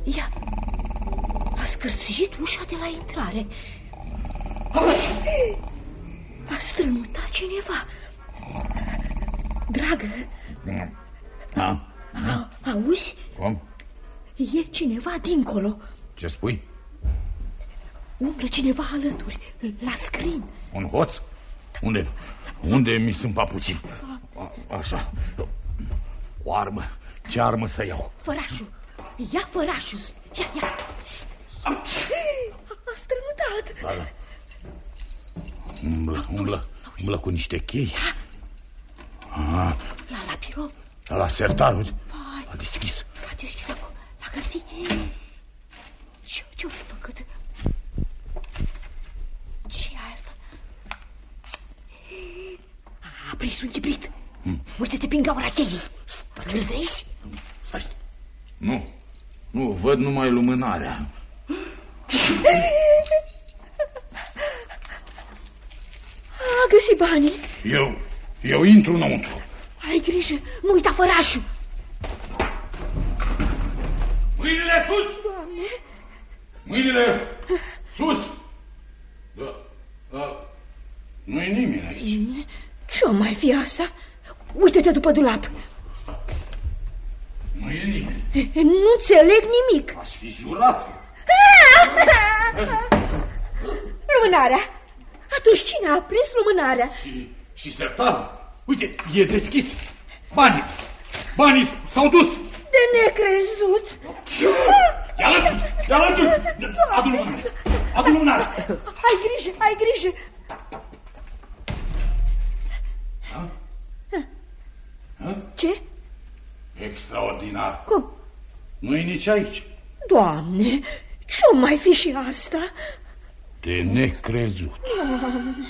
Ea a scârțâit ușa de la intrare. A strănutat cineva. Dragă, auzi? Cum? E cineva dincolo. Ce spui? Umblă cineva alături, la scrin. Un hoț? Unde mi sunt papucii? Așa. O armă. Ce armă să iau? Fărașul. Ia fărașul. Ia. A strănutat. Da. Umblă cu niște chei. La birou. La sertar, uite. A deschis. A deschis acum, la hârtii. Ce-o făcut? Ce-i asta? A prins un chibrit. Uite-te prin gaura cheii. Îl vezi? Stai. Nu, văd numai lumânarea. A găsit banii. Eu intru înăuntru. Ai grijă, nu uita fărașul. Mâinile sus! Doamne! Mâinile sus! Da. Nu-i nimeni aici. Ce-o mai fi asta? Uită-te după dulap. Nu e nimeni. Nu înțeleg nimic. Aș fi jurat. Lumânarea. Atunci cine a prins lumânarea? Și sertarul. Uite, e deschis. Banii s-au dus. De necrezut. Ia alături. Adu lumânarea. Ai grijă. Ce? Extraordinar. Cum? Nu-i nici aici. Doamne, ce-o mai fi și asta? De necrezut. Doamne.